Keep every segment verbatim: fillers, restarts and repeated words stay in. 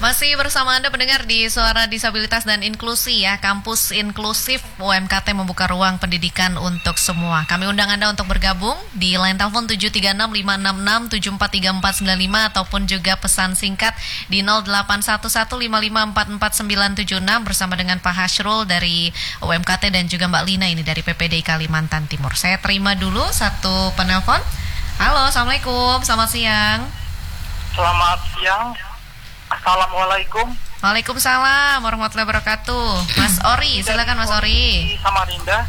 Masih bersama Anda pendengar di Suara Disabilitas dan Inklusi ya, Kampus Inklusif U M K T membuka ruang pendidikan untuk semua. Kami undang Anda untuk bergabung di line telepon tujuh tiga enam lima enam enam tujuh empat tiga empat sembilan lima ataupun juga pesan singkat di nol delapan satu satu lima lima empat empat sembilan tujuh enam bersama dengan Pak Hasrul dari U M K T dan juga Mbak Lina ini dari P P D I Kalimantan Timur. Saya terima dulu satu penelpon. Halo, Assalamualaikum, selamat siang. Selamat siang. Assalamualaikum. Waalaikumsalam warahmatullahi wabarakatuh. Mas Ori, silakan Mas Ori. Samarinda.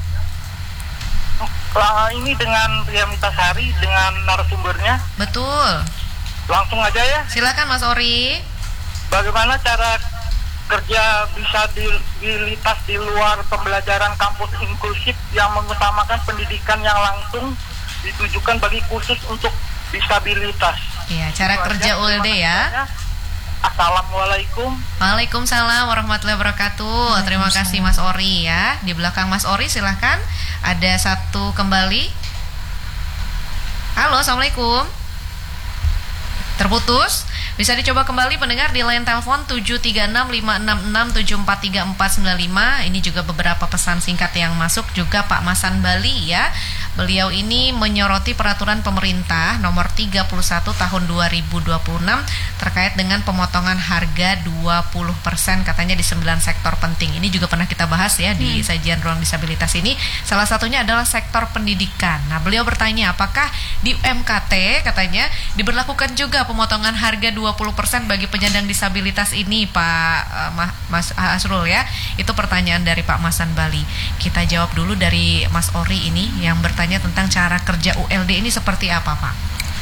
Lah, ini dengan Ria Mitasari dengan narasumbernya. Betul. Langsung aja ya. Silakan Mas Ori. Bagaimana cara kerja disabilitas di luar pembelajaran kampus inklusif yang mengutamakan pendidikan yang langsung ditujukan bagi khusus untuk disabilitas? Iya, cara kerja U L D ya. Assalamualaikum. Waalaikumsalam warahmatullahi wabarakatuh. Terima kasih Mas Ori ya. Di belakang Mas Ori silahkan. Ada satu kembali. Halo, Assalamualaikum. Terputus. Bisa dicoba kembali pendengar di line telepon tujuh tiga enam lima enam enam tujuh empat tiga empat sembilan lima. Ini juga beberapa pesan singkat yang masuk juga Pak Masan Bali ya. Beliau ini menyoroti peraturan pemerintah nomor tiga puluh satu tahun dua ribu dua puluh enam terkait dengan pemotongan harga dua puluh persen katanya di sembilan sektor penting. Ini juga pernah kita bahas ya di hmm. sajian ruang disabilitas ini. Salah satunya adalah sektor pendidikan. Nah, beliau bertanya apakah di U M K T katanya diberlakukan juga pemotongan harga dua puluh persen bagi penyandang disabilitas ini Pak uh, Mas Hasrul ya. Itu pertanyaan dari Pak Masan Bali. Kita jawab dulu dari Mas Ori ini yang bertanya tentang cara kerja U L D ini seperti apa Pak?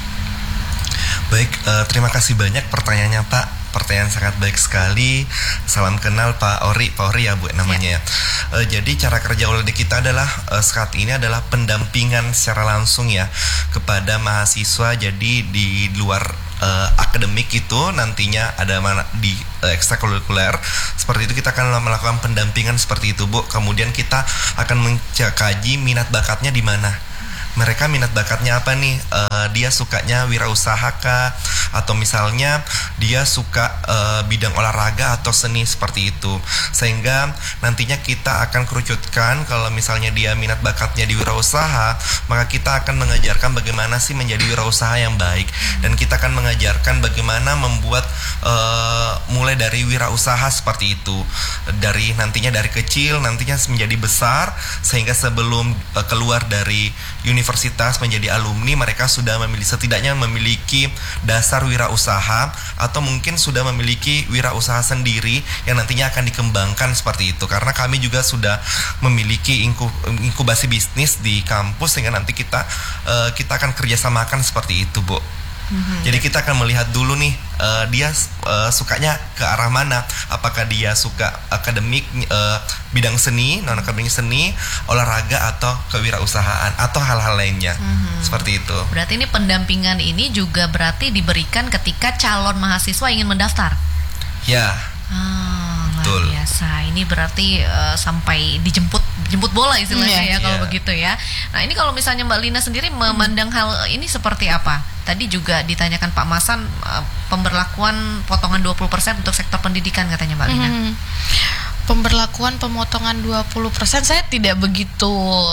Baik, uh, terima kasih banyak pertanyaannya Pak. Pertanyaan sangat baik sekali. Salam kenal Pak Ori, Pak Ori ya Bu namanya ya. Uh, jadi cara kerja U L D kita adalah uh, saat ini adalah pendampingan secara langsung ya kepada mahasiswa. Jadi di luar uh, akademik itu nantinya ada mana di uh, ekstrakurikuler. Seperti itu kita akan melakukan pendampingan seperti itu Bu. Kemudian kita akan mengkaji minat bakatnya di mana. Mereka minat bakatnya apa nih? Uh, dia sukanya wirausaha kah? Atau misalnya dia suka uh, bidang olahraga atau seni seperti itu. Sehingga nantinya kita akan kerucutkan kalau misalnya dia minat bakatnya di wirausaha, maka kita akan mengajarkan bagaimana sih menjadi wirausaha yang baik. Dan kita akan mengajarkan bagaimana membuat uh, mulai dari wirausaha seperti itu. Dari nantinya dari kecil nantinya menjadi besar sehingga sebelum uh, keluar dari universitas menjadi alumni mereka sudah memiliki setidaknya memiliki dasar wirausaha atau mungkin sudah memiliki wirausaha sendiri yang nantinya akan dikembangkan seperti itu. Karena kami juga sudah memiliki inkubasi bisnis di kampus sehingga nanti kita uh, kita akan kerjasamakan seperti itu Bu. Mm-hmm. Jadi kita akan melihat dulu nih uh, dia uh, sukanya ke arah mana. Apakah dia suka akademik uh, bidang seni, non akademik seni, olahraga atau kewirausahaan atau hal-hal lainnya. Mm-hmm. Seperti itu. Berarti ini pendampingan ini juga berarti diberikan ketika calon mahasiswa ingin mendaftar. Ya. Ah, luar biasa. Ini berarti uh, sampai dijemput jemput bola istilahnya yeah. ya kalau yeah. begitu ya. Nah, ini kalau misalnya Mbak Lina sendiri memandang hmm. hal ini seperti apa? Tadi juga ditanyakan Pak Masan uh, pemberlakuan potongan dua puluh persen untuk sektor pendidikan katanya Mbak Lina. Hmm. Pemberlakuan pemotongan dua puluh persen saya tidak begitu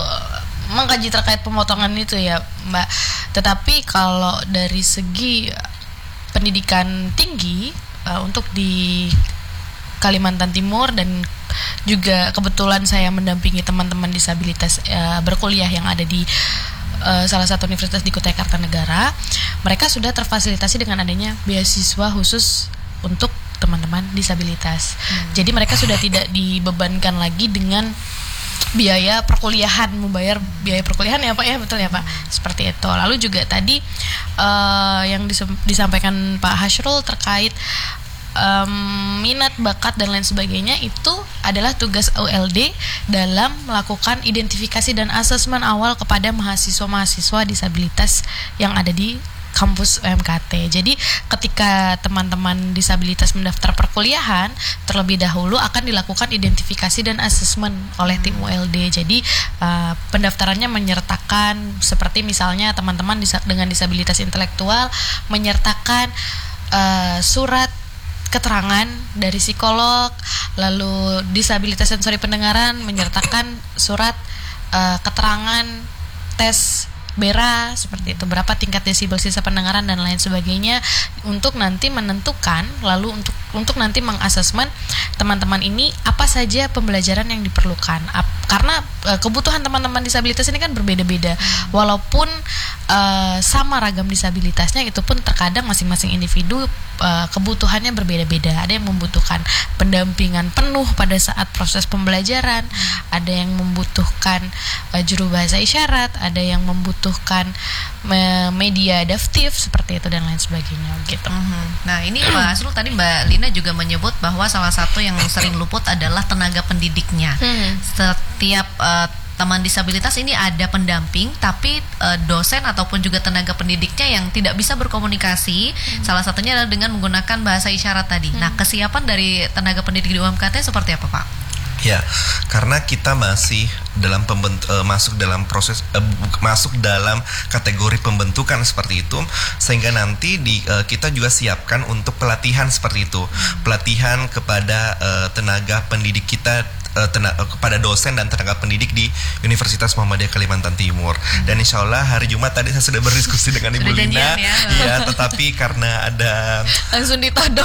mengkaji terkait pemotongan itu ya, Mbak. Tetapi kalau dari segi pendidikan tinggi uh, untuk di Kalimantan Timur dan juga kebetulan saya mendampingi teman-teman disabilitas uh, berkuliah yang ada di uh, salah satu universitas di Kutai Kartanegara, mereka sudah terfasilitasi dengan adanya beasiswa khusus untuk teman-teman disabilitas. Hmm. Jadi mereka sudah tidak dibebankan lagi dengan biaya perkuliahan, membayar biaya perkuliahan ya Pak ya, betul ya Pak, seperti itu. Lalu juga tadi uh, yang disampaikan Pak Hasrul terkait Um, minat bakat dan lain sebagainya itu adalah tugas U L D dalam melakukan identifikasi dan asesmen awal kepada mahasiswa-mahasiswa disabilitas yang ada di kampus U M K T. Jadi ketika teman-teman disabilitas mendaftar perkuliahan, terlebih dahulu akan dilakukan identifikasi dan asesmen oleh tim U L D. Jadi uh, pendaftarannya menyertakan seperti misalnya teman-teman disa- dengan disabilitas intelektual menyertakan uh, surat keterangan dari psikolog, lalu disabilitas sensori pendengaran menyertakan surat uh, keterangan tes B E R A seperti itu, berapa tingkat desibel sisa pendengaran dan lain sebagainya, untuk nanti menentukan, lalu untuk untuk nanti mengasesmen teman-teman ini apa saja pembelajaran yang diperlukan. Ap, karena e, kebutuhan teman-teman disabilitas ini kan berbeda-beda, hmm. walaupun e, sama ragam disabilitasnya, itu pun terkadang masing-masing individu e, kebutuhannya berbeda-beda. Ada yang membutuhkan pendampingan penuh pada saat proses pembelajaran, hmm. ada yang membutuhkan e, juru bahasa isyarat, ada yang membutuhkan me, media adaptif seperti itu dan lain sebagainya gitu. Mm-hmm. Nah ini Pak Asrul, tadi Mbak Lina juga menyebut bahwa salah satu yang sering luput adalah tenaga pendidiknya. Hmm. Setiap uh, teman disabilitas ini ada pendamping, tapi uh, dosen ataupun juga tenaga pendidiknya yang tidak bisa berkomunikasi, hmm. salah satunya adalah dengan menggunakan bahasa isyarat tadi. Hmm. Nah kesiapan dari tenaga pendidik di U M K T seperti apa Pak? Ya, karena kita masih dalam pembent- uh, masuk dalam proses uh, masuk dalam kategori pembentukan seperti itu, sehingga nanti di uh, kita juga siapkan untuk pelatihan seperti itu, pelatihan kepada uh, tenaga pendidik kita, uh, tena- uh, kepada dosen dan tenaga pendidik di Universitas Muhammadiyah Kalimantan Timur. Hmm. Dan insya Allah hari Jumat tadi saya sudah berdiskusi dengan Ibu Lina, ya, ya tetapi karena ada langsung ditodong.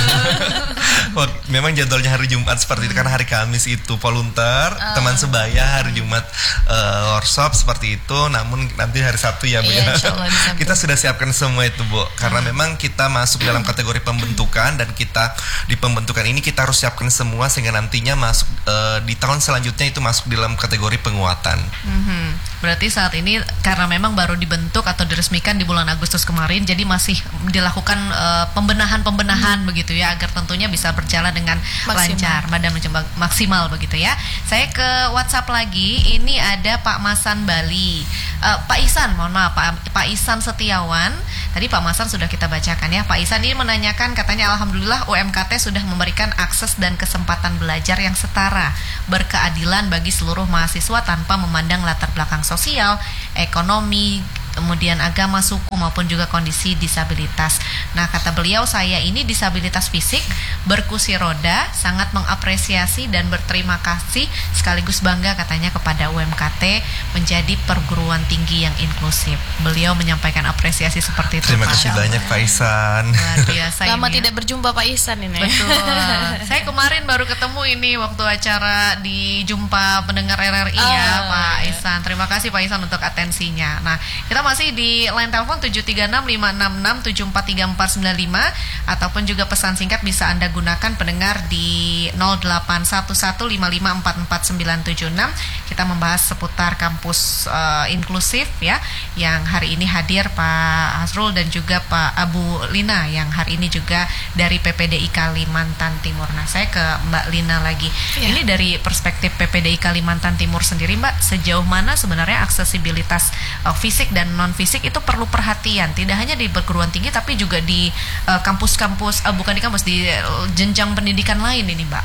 Memang jadwalnya hari Jumat seperti itu, karena hari Kamis itu volunteer, uh. teman sebaya, hari Jumat uh, workshop seperti itu. Namun nanti hari Sabtu ya Bu ya, kita sudah siapkan semua itu Bu, karena uh. memang kita masuk dalam kategori pembentukan, dan kita di pembentukan ini kita harus siapkan semua sehingga nantinya masuk uh, di tahun selanjutnya itu masuk dalam kategori penguatan. Mm-hmm. Berarti saat ini karena memang baru dibentuk atau diresmikan di bulan Agustus kemarin, jadi masih dilakukan uh, pembenahan-pembenahan hmm. begitu ya, agar tentunya bisa berjalan dengan maksimal. lancar dan mencoba maksimal begitu ya. Saya ke WhatsApp lagi, ini ada Pak Masan Bali, uh, Pak Isan, mohon maaf Pak, Pak Isan Setiawan. Tadi Pak Masan sudah kita bacakan ya. Pak Isan ini menanyakan, katanya alhamdulillah U M K T sudah memberikan akses dan kesempatan belajar yang setara, berkeadilan bagi seluruh mahasiswa tanpa memandang latar belakang sosial, ekonomi, kemudian agama, suku maupun juga kondisi disabilitas. Nah kata beliau, saya ini disabilitas fisik, berkursi roda, sangat mengapresiasi dan berterima kasih sekaligus bangga katanya kepada U M K T menjadi perguruan tinggi yang inklusif. Beliau menyampaikan apresiasi seperti itu. Terima kasih banyak Pak Isan. Luar biasa. Lama ini, tidak ya. berjumpa Pak Isan ini. Betul. Saya kemarin baru ketemu ini waktu acara di Jumpa Pendengar R R I oh, ya Pak Isan. Terima kasih Pak Isan untuk atensinya. Nah kita masih di line telepon tujuh tiga enam lima enam enam tujuh empat tiga empat sembilan lima, ataupun juga pesan singkat bisa Anda gunakan pendengar di nol delapan satu satu lima lima empat empat sembilan tujuh enam. Kita membahas seputar kampus uh, inklusif ya, yang hari ini hadir Pak Asrul dan juga Pak Abu Lina yang hari ini juga dari P P D I Kalimantan Timur. Nah saya ke Mbak Lina lagi, ya. Ini dari perspektif P P D I Kalimantan Timur sendiri Mbak, sejauh mana sebenarnya aksesibilitas uh, fisik dan non fisik itu perlu perhatian, tidak hanya di perguruan tinggi tapi juga di uh, kampus-kampus, uh, bukan di kampus, di uh, jenjang pendidikan lain ini Mbak.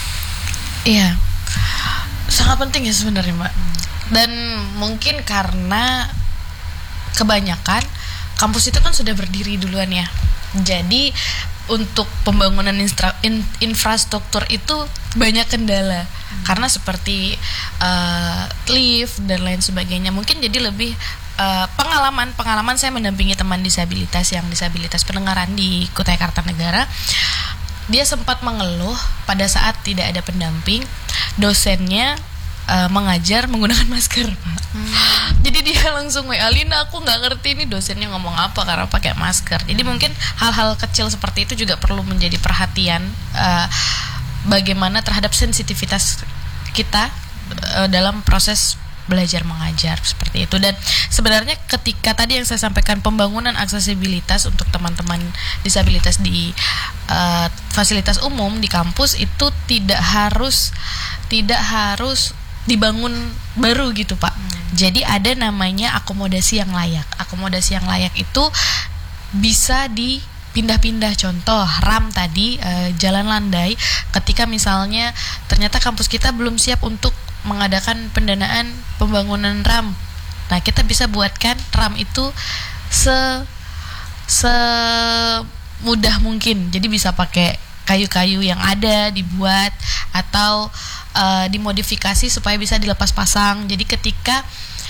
Iya, sangat penting ya sebenarnya Mbak. Dan mungkin karena kebanyakan kampus itu kan sudah berdiri duluan ya, jadi untuk pembangunan instra, in, infrastruktur itu banyak kendala, hmm. karena seperti uh, lift dan lain sebagainya. Mungkin jadi lebih uh, pengalaman pengalaman saya mendampingi teman disabilitas yang disabilitas pendengaran di Kutai Kartanegara. Dia sempat mengeluh pada saat tidak ada pendamping, dosennya uh, mengajar menggunakan masker, Pak. Hmm. Jadi dia langsung W A, Lina aku nggak ngerti ini dosennya ngomong apa karena pakai masker. Jadi hmm. mungkin hal-hal kecil seperti itu juga perlu menjadi perhatian, uh, bagaimana terhadap sensitivitas kita uh, dalam proses belajar mengajar seperti itu. Dan sebenarnya ketika tadi yang saya sampaikan, pembangunan aksesibilitas untuk teman-teman disabilitas di uh, fasilitas umum di kampus itu tidak harus tidak harus dibangun baru gitu Pak. Hmm. Jadi ada namanya akomodasi yang layak. Akomodasi yang layak itu bisa di pindah-pindah, contoh RAM tadi, uh, jalan landai, ketika misalnya ternyata kampus kita belum siap untuk mengadakan pendanaan pembangunan RAM. Nah, kita bisa buatkan RAM itu se semudah mungkin. Jadi bisa pakai kayu-kayu yang ada dibuat atau uh, dimodifikasi supaya bisa dilepas pasang. Jadi ketika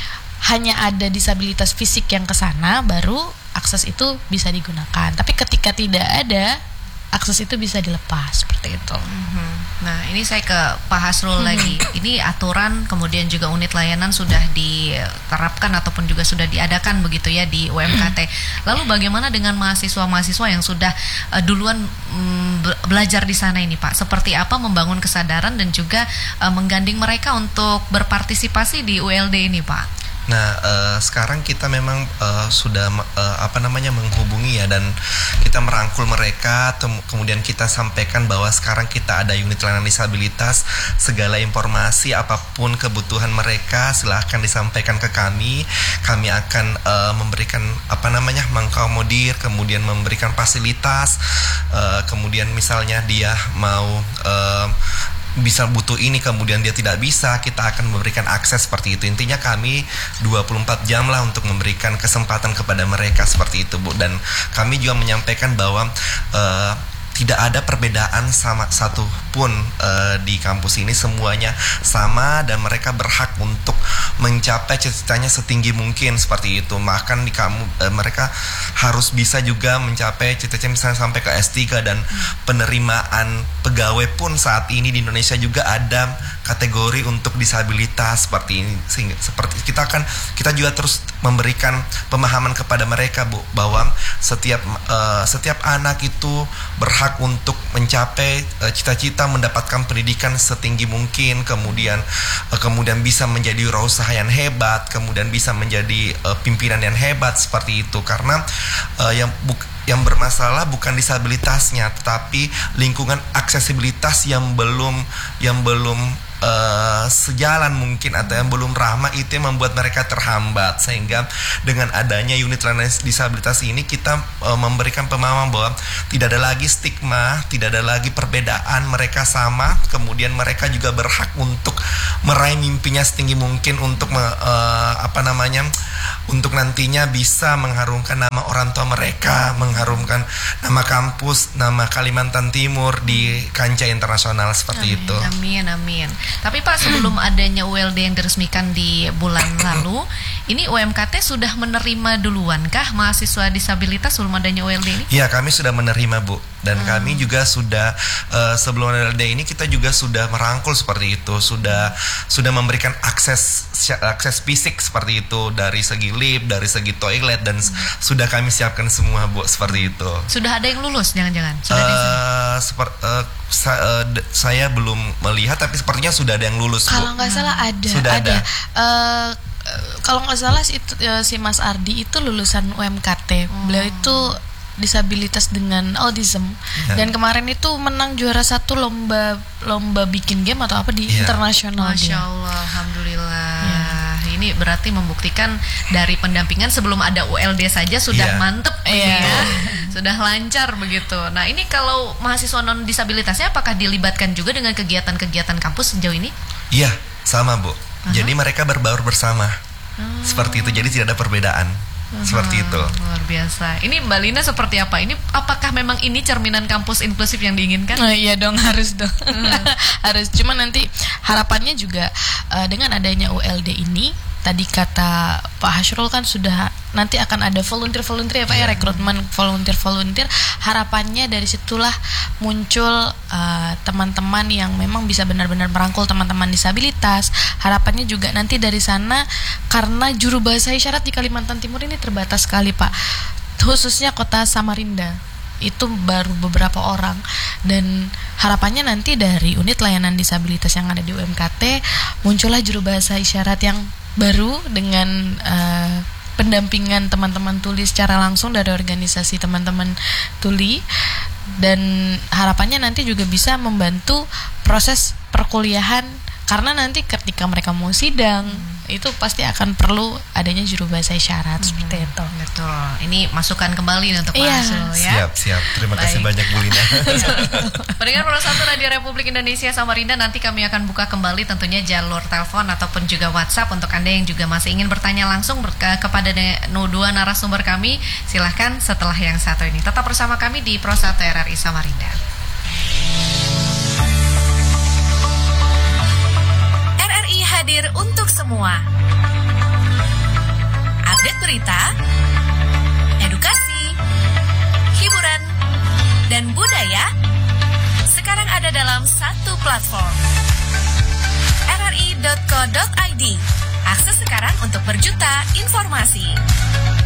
hanya ada disabilitas fisik yang ke sana, baru akses itu bisa digunakan. Tapi ketika tidak ada, akses itu bisa dilepas seperti itu. Mm-hmm. Nah, ini saya ke Pak Hasrul mm-hmm. lagi. Ini aturan kemudian juga unit layanan sudah diterapkan ataupun juga sudah diadakan begitu ya di U M K T. Lalu bagaimana dengan mahasiswa-mahasiswa yang sudah uh, duluan um, belajar di sana ini, Pak? Seperti apa membangun kesadaran dan juga uh, menggandeng mereka untuk berpartisipasi di U L D ini, Pak? Nah, uh, sekarang kita memang uh, sudah uh, apa namanya menghubungi ya, dan kita merangkul mereka, tem- kemudian kita sampaikan bahwa sekarang kita ada unit layanan disabilitas, segala informasi apapun kebutuhan mereka silahkan disampaikan ke kami. Kami akan uh, memberikan apa namanya mengakomodir, kemudian memberikan fasilitas, uh, kemudian misalnya dia mau uh, bisa butuh ini kemudian dia tidak bisa, kita akan memberikan akses seperti itu. Intinya kami dua puluh empat jam lah untuk memberikan kesempatan kepada mereka seperti itu, Bu. Dan kami juga menyampaikan bahwa uh, tidak ada perbedaan sama satu pun uh, di kampus ini, semuanya sama dan mereka berhak untuk mencapai cita-citanya setinggi mungkin seperti itu. Bahkan di kamu uh, mereka harus bisa juga mencapai cita-cita misalnya sampai ke S tiga, dan penerimaan pegawai pun saat ini di Indonesia juga ada kategori untuk disabilitas seperti ini. Sehingga seperti kita kan kita juga terus memberikan pemahaman kepada mereka, Bu, bahwa setiap uh, setiap anak itu berhak untuk mencapai uh, cita-cita mendapatkan pendidikan setinggi mungkin, kemudian uh, kemudian bisa menjadi wirausaha yang hebat, kemudian bisa menjadi uh, pimpinan yang hebat seperti itu. Karena uh, yang buk- yang bermasalah bukan disabilitasnya, tetapi lingkungan aksesibilitas yang belum yang belum Uh, sejalan mungkin, atau yang belum ramah, itu yang membuat mereka terhambat. Sehingga dengan adanya unit layanan disabilitas ini kita uh, memberikan pemahaman bahwa tidak ada lagi stigma, tidak ada lagi perbedaan, mereka sama, kemudian mereka juga berhak untuk meraih mimpinya setinggi mungkin untuk uh, apa namanya untuk nantinya bisa mengharumkan nama orang tua mereka, mengharumkan nama kampus, nama Kalimantan Timur di kancah internasional seperti amin, itu. Amin, amin. Tapi Pak, sebelum adanya U L D yang diresmikan di bulan lalu, ini U M K T sudah menerima duluankah mahasiswa disabilitas sebelum adanya U L D ini? Ya, kami sudah menerima, Bu. Dan hmm. kami juga sudah uh, sebelum U L D ini kita juga sudah merangkul seperti itu, sudah sudah memberikan akses akses fisik seperti itu, dari segi lift, dari segi toilet, dan hmm. sudah kami siapkan semua, Bu, seperti itu. Sudah ada yang lulus, jangan-jangan? Sudah uh, uh, seper, uh, sa- uh, d- saya belum melihat, tapi sepertinya sudah ada yang lulus, Bu. Kalau nggak salah ada. Sudah ada. ada. Uh, kalau nggak salah itu, uh, si Mas Ardi itu lulusan U M K T. Hmm. Beliau itu disabilitas dengan autism, ya. Dan kemarin itu menang juara satu lomba lomba bikin game atau apa di ya. internasional. Masya dia. Allah, alhamdulillah. Ya. Ini berarti membuktikan dari pendampingan sebelum ada U L D saja sudah ya. mantep, ya. ya. Sudah lancar begitu. Nah, ini kalau mahasiswa non disabilitasnya apakah dilibatkan juga dengan kegiatan-kegiatan kampus sejauh ini? Iya, sama, Bu. Uh-huh. Jadi mereka berbaur bersama, uh-huh. seperti itu. Jadi tidak ada perbedaan. Uh-huh. Seperti itu. Luar biasa. Ini Mbak Lina seperti apa? Ini apakah memang ini cerminan kampus inklusif yang diinginkan? Oh, iya dong, harus dong. Hmm. Harus. Cuma nanti harapannya juga uh, dengan adanya U L D ini, tadi kata Pak Hasrul kan sudah nanti akan ada volunteer-volunteer ya Pak, yeah. ya, rekrutmen volunteer-volunteer. Harapannya dari situlah muncul uh, teman-teman yang memang bisa benar-benar merangkul teman-teman disabilitas. Harapannya juga nanti dari sana, karena juru bahasa isyarat di Kalimantan Timur ini terbatas sekali, Pak. Khususnya kota Samarinda. Itu baru beberapa orang, dan harapannya nanti dari unit layanan disabilitas yang ada di U M K T muncullah juru bahasa isyarat yang baru dengan uh, pendampingan teman-teman tuli secara langsung dari organisasi teman-teman tuli, dan harapannya nanti juga bisa membantu proses perkuliahan, karena nanti ketika mereka mau sidang hmm. itu pasti akan perlu adanya juru bahasa isyarat, hmm. seperti itu. Betul. Ini masukan kembali untuk Pak iya. Hasrul, ya. Siap, siap. Terima Baik. kasih banyak, Bu Lina. Pendengar Pro satu Radio Republik Indonesia Samarinda, nanti kami akan buka kembali tentunya jalur telepon ataupun juga WhatsApp untuk Anda yang juga masih ingin bertanya langsung berke- kepada dua narasumber kami. Silahkan setelah yang satu ini. Tetap bersama kami di Pro satu R R I Samarinda. R R I hadir untuk semua. Update berita, edukasi, hiburan, dan budaya sekarang ada dalam satu platform. r r i dot co dot i d. Akses sekarang untuk berjuta informasi.